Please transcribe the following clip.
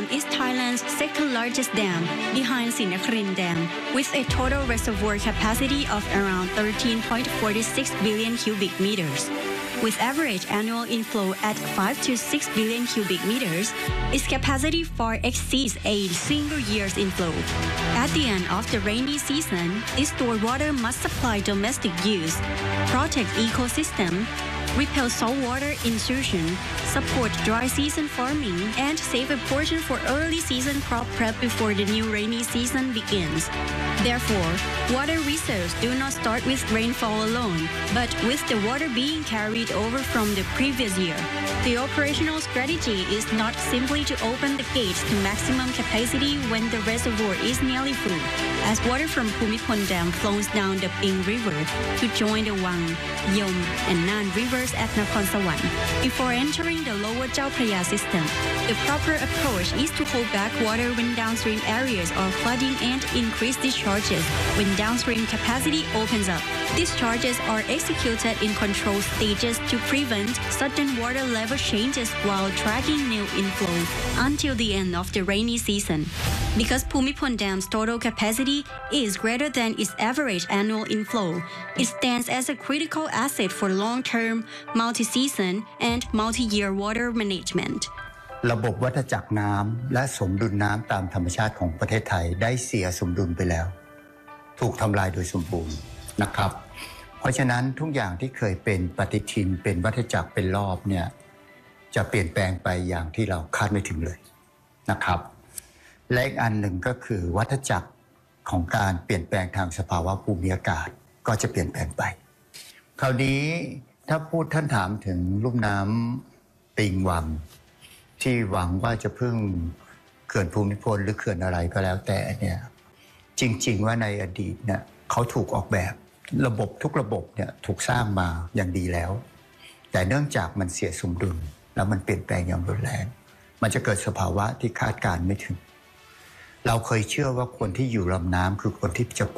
is Thailand's second largest dam, behind Sinakharin Dam, with a total reservoir capacity of around 13.46 billion cubic meters. With average annual inflow at 5 to 6 billion cubic meters, its capacity far exceeds a single year's inflow. At the end of the rainy season, its stored water must supply domestic use, protect ecosystem, repel saltwater intrusion, support dry season farming, and save a portion for early season crop prep before the new rainy season begins. Therefore, water reserves do not start with rainfall alone, but with the water being carried over from the previous year. The operational strategy is not simply to open the gates to maximum capacity when the reservoir is nearly full, as water from Pumipon Dam flows down the Ping River to join the Wang, Yom, and Nan rivers at Nakhon Sawan. Before entering the lower Chao Phraya system, the proper approach is to hold back water when downstream areas are flooding and increase discharges when downstream capacity opens up. Discharges are executed in controlled stages to prevent sudden water level changes while tracking new inflow until the end of the rainy season. Because Pumipon Dam's total capacity is greater than its average annual inflow, it stands as a critical asset for long-term, multi-season, and multi-year water management. ระบบวัฏจักรน้ำและสมดุลน้ำตามธรรมชาติของประเทศไทยได้เสียสมดุลไปแล้วถูกทำลายโดยสมบูรณ์นะครับเพราะฉะนั้นทุกอย่างที่เคยเป็นปฏิทินเป็นวัฏจักรเป็นรอบเนี่ยจะเปลี่ยนแปลงไปอย่างที่เราคาดไม่ถึงเลยนะครับและอีกอันหนึ่งก็คือวัฏจักรของการเปลี่ยนแปลงทางสภาวะภูมิอากาศก็จะเปลี่ยนแปลงไปคราวนี้ถ้าพูดท่านถามถึงลุ่มน้ำปิงวังที่หวังว่าจะพึ่งเขื่อนภูมิพลหรือเขื่อนอะไรก็แล้วแต่เนี่ยจริงๆว่าในอดีตเนี่ยเขาถูกออกแบบระบบทุกระบบเนี่ยถูกสร้างมาอย่างดีแล้วแต่เนื่องจากมันเสียสมดุลแล้วมันเปลี่ยนแปลงอย่างรุนแรงมันจะเกิดสภาวะที่คาดการณ์ไม่ถึงเราเคยเชื่อว่าคนที่อยู่ลำน้ำคือคนที่จะ